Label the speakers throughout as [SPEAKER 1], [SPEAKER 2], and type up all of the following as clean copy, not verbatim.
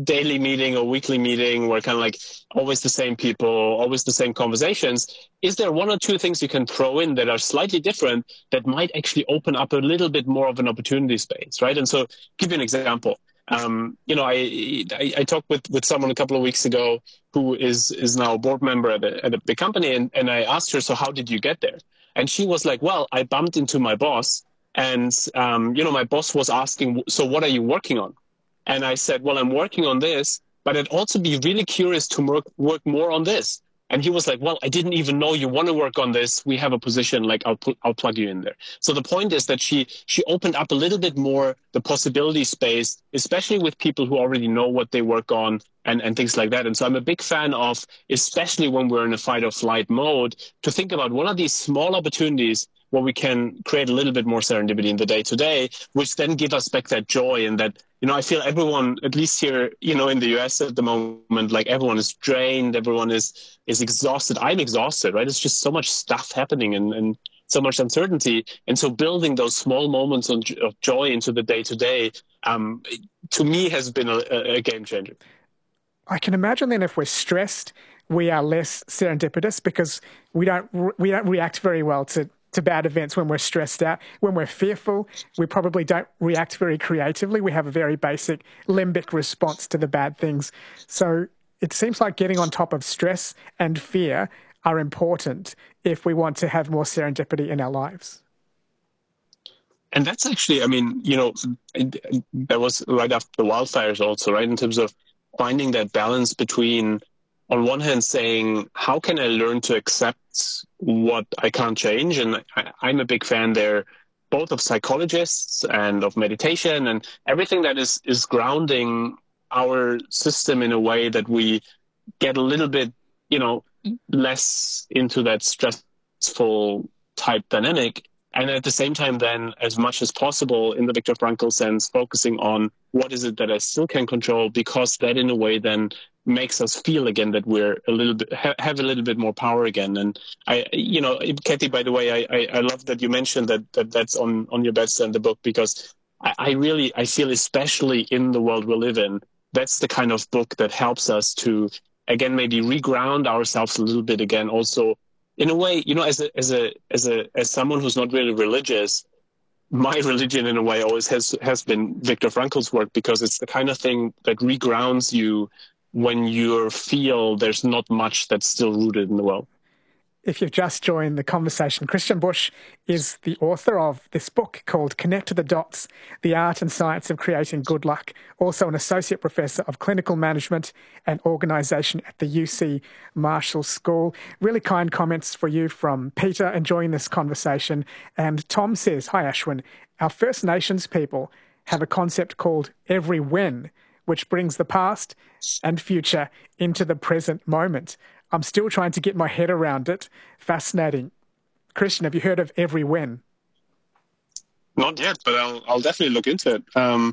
[SPEAKER 1] daily meeting or weekly meeting where kind of like always the same people, always the same conversations, is there one or two things you can throw in that are slightly different that might actually open up a little bit more of an opportunity space, right? And so give you an example. I talked with someone a couple of weeks ago who is now a board member at a big company, and I asked her, so how did you get there? And she was like, well, I bumped into my boss, and my boss was asking, so what are you working on? And I said, well, I'm working on this, but I'd also be really curious to work more on this. And he was like, well, I didn't even know you want to work on this. We have a position, like I'll plug you in there. So the point is that she opened up a little bit more the possibility space, especially with people who already know what they work on and things like that. And so I'm a big fan of, especially when we're in a fight or flight mode, to think about what are these small opportunities where we can create a little bit more serendipity in the day-to-day, which then give us back that joy and that, I feel everyone, at least here, in the US at the moment, like everyone is drained, everyone is exhausted. I'm exhausted, right? It's just so much stuff happening and so much uncertainty. And so building those small moments of joy into the day-to-day, to me, has been a game changer.
[SPEAKER 2] I can imagine then if we're stressed, we are less serendipitous because we don't react very well to bad events when we're stressed out. When we're fearful, we probably don't react very creatively. We have a very basic limbic response to the bad things. So it seems like getting on top of stress and fear are important if we want to have more serendipity in our lives.
[SPEAKER 1] And that's actually, that was right after the wildfires also, right? In terms of finding that balance between, on one hand, saying, how can I learn to accept what I can't change? And I'm a big fan there, both of psychologists and of meditation and everything that is grounding our system in a way that we get a little bit, less into that stressful type dynamic. And at the same time, then, as much as possible, in the Viktor Frankl sense, focusing on what is it that I still can control, because that in a way then makes us feel again that we're a little bit, have a little bit more power again. And Kathy, by the way, I love that you mentioned that's on your bestseller in the book, because I feel, especially in the world we live in, that's the kind of book that helps us to, again, maybe reground ourselves a little bit again. Also, in a way, as someone who's not really religious, my religion in a way always has been Viktor Frankl's work, because it's the kind of thing that regrounds you when you feel there's not much that's still rooted in the world.
[SPEAKER 2] If you've just joined the conversation, Christian Busch is the author of this book called Connect the Dots, The Art and Science of Creating Good Luck, also an Associate Professor of Clinical Management and Organisation at the UC Marshall School. Really kind comments for you from Peter enjoying this conversation. And Tom says, hi Ashwin, our First Nations people have a concept called every when, which brings the past and future into the present moment. I'm still trying to get my head around it. Fascinating. Christian, have you heard of every when?
[SPEAKER 1] Not yet, but I'll definitely look into it.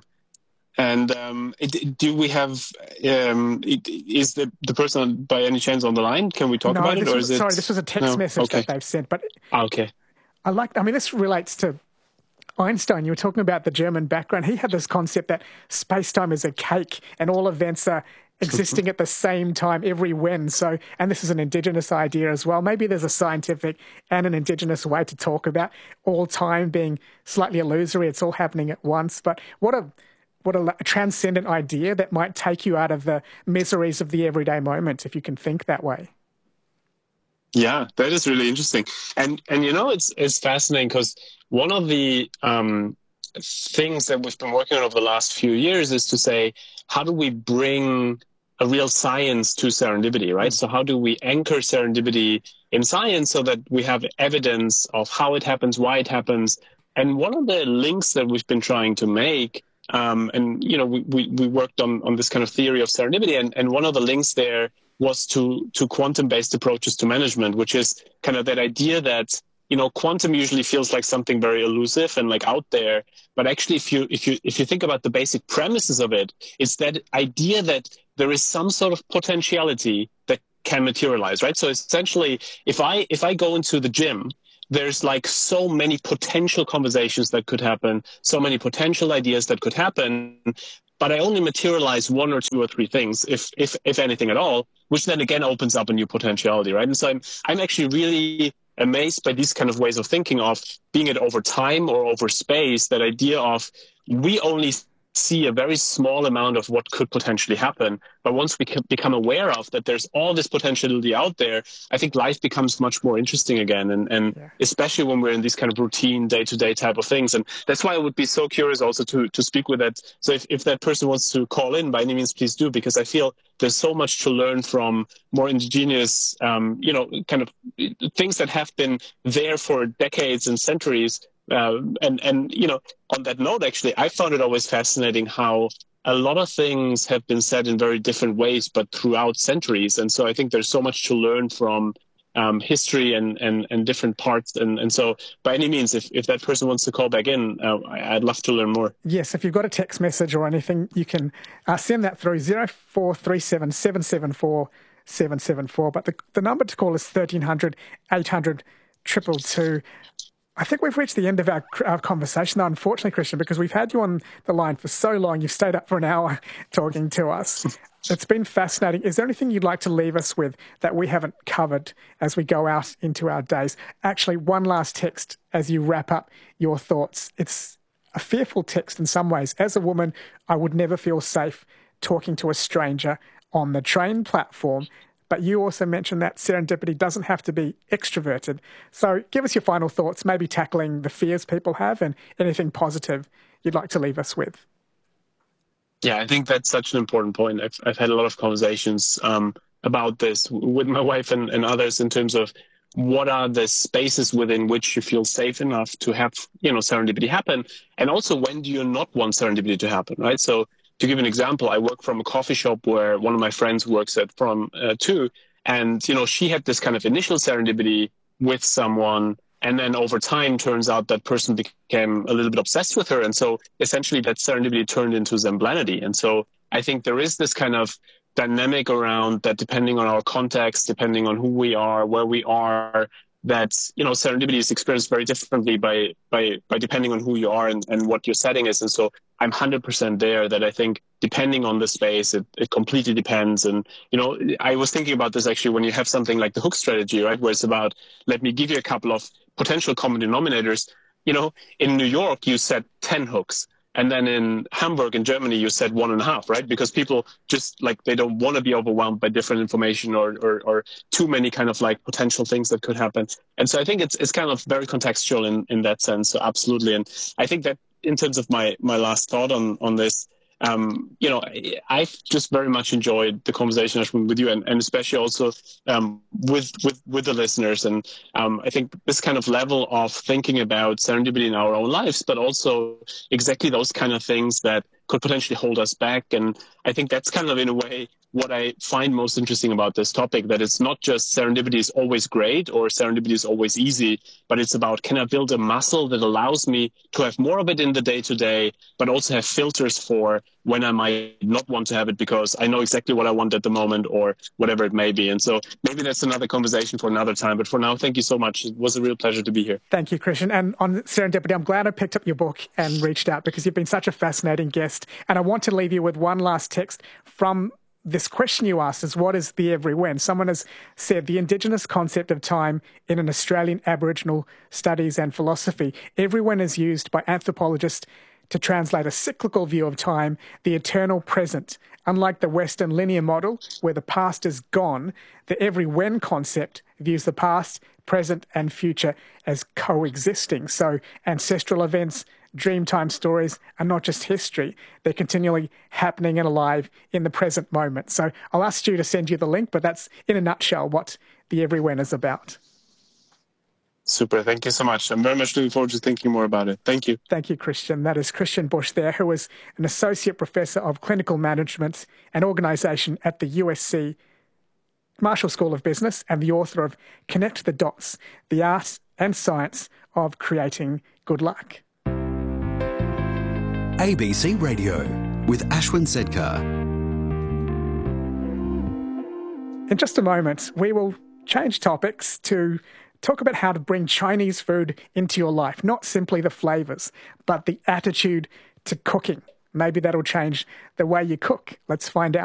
[SPEAKER 1] Do we have? Is the person by any chance on the line? Can we talk about it, or is it?
[SPEAKER 2] Sorry, this was a text message that they've sent. But
[SPEAKER 1] okay.
[SPEAKER 2] This relates to Einstein. You were talking about the German background. He had this concept that space-time is a cake and all events are existing at the same time every when. So, and this is an Indigenous idea as well. Maybe there's a scientific and an Indigenous way to talk about all time being slightly illusory. It's all happening at once. But what a transcendent idea that might take you out of the miseries of the everyday moment, if you can think that way.
[SPEAKER 1] Yeah, that is really interesting. And it's fascinating because one of the things that we've been working on over the last few years is to say, how do we bring a real science to serendipity, right? So how do we anchor serendipity in science so that we have evidence of how it happens, why it happens? And one of the links that we've been trying to make, we worked on this kind of theory of serendipity, and one of the links there was to quantum-based approaches to management, which is kind of that idea that quantum usually feels like something very elusive and like out there, but actually, if you think about the basic premises of it, it's that idea that there is some sort of potentiality that can materialize, right? So essentially, if I go into the gym, there's like so many potential conversations that could happen, so many potential ideas that could happen. but I only materialize one or two or three things, if anything at all, which then again opens up a new potentiality, right? And so I'm actually really amazed by these kind of ways of thinking of being it over time or over space, that idea of we only see a very small amount of what could potentially happen. But once we can become aware of that there's all this potentiality out there, I think life becomes much more interesting again. And especially when we're in these kind of routine day-to-day type of things. And that's why I would be so curious also to speak with that. So if that person wants to call in, by any means, please do, because I feel there's so much to learn from more indigenous, kind of things that have been there for decades and centuries. And on that note, actually, I found it always fascinating how a lot of things have been said in very different ways, but throughout centuries. And so I think there's so much to learn from history and different parts. And so by any means, if that person wants to call back in, I'd love to learn more.
[SPEAKER 2] Yes, if you've got a text message or anything, you can send that through 0437 774 774. But the number to call is 1300 800 222. I think we've reached the end of our conversation, though, unfortunately, Christian, because we've had you on the line for so long. You've stayed up for an hour talking to us. It's been fascinating. Is there anything you'd like to leave us with that we haven't covered as we go out into our days? Actually, one last text as you wrap up your thoughts. It's a fearful text in some ways. As a woman, I would never feel safe talking to a stranger on the train platform. But you also mentioned that serendipity doesn't have to be extroverted. So give us your final thoughts, maybe tackling the fears people have and anything positive you'd like to leave us with.
[SPEAKER 1] Yeah, I think that's such an important point. I've had a lot of conversations about this with my wife and others in terms of what are the spaces within which you feel safe enough to have, serendipity happen. And also, when do you not want serendipity to happen, right? So to give an example, I work from a coffee shop where one of my friends works at too. And, she had this kind of initial serendipity with someone. And then over time, turns out that person became a little bit obsessed with her. And so essentially that serendipity turned into zemblanity. And so I think there is this kind of dynamic around that, depending on our context, depending on who we are, where we are, that, serendipity is experienced very differently by depending on who you are and what your setting is. And so I'm 100% there that I think depending on the space, it completely depends. And, I was thinking about this actually when you have something like the hook strategy, right? Where it's about, let me give you a couple of potential common denominators. In New York, you set 10 hooks. And then in Hamburg, in Germany, you said 1.5, right? Because people just they don't want to be overwhelmed by different information or too many kind of potential things that could happen. And so I think it's kind of very contextual in that sense. So absolutely. And I think that in terms of my last thought on this, I've just very much enjoyed the conversation with you and especially also with the listeners. And I think this kind of level of thinking about serendipity in our own lives, but also exactly those kind of things that could potentially hold us back. And I think that's kind of, in a way, what I find most interesting about this topic, that it's not just serendipity is always great or serendipity is always easy, but it's about, can I build a muscle that allows me to have more of it in the day-to-day, but also have filters for when I might not want to have it because I know exactly what I want at the moment or whatever it may be. And so maybe that's another conversation for another time. But for now, thank you so much. It was a real pleasure to be here.
[SPEAKER 2] Thank you, Christian. And on serendipity, I'm glad I picked up your book and reached out because you've been such a fascinating guest. And I want to leave you with one last text from this question you asked is, what is the every when? Someone has said the Indigenous concept of time in an Australian Aboriginal studies and philosophy. Every when is used by anthropologists to translate a cyclical view of time, the eternal present. Unlike the Western linear model, where the past is gone, the every when concept views the past, present and future as coexisting. So ancestral events, Dreamtime stories are not just history, they're continually happening and alive in the present moment. So I'll ask Stu to send you the link, but that's in a nutshell what the Every When is about.
[SPEAKER 1] Super. Thank you so much. I'm very much looking forward to thinking more about it. Thank you.
[SPEAKER 2] Thank you, Christian. That is Christian Bush there, who is an Associate Professor of Clinical Management and Organisation at the USC Marshall School of Business and the author of Connect the Dots, The Art and Science of Creating Good Luck.
[SPEAKER 3] ABC Radio with Ashwin Sedkar.
[SPEAKER 2] In just a moment, we will change topics to talk about how to bring Chinese food into your life, not simply the flavours, but the attitude to cooking. Maybe that'll change the way you cook. Let's find out.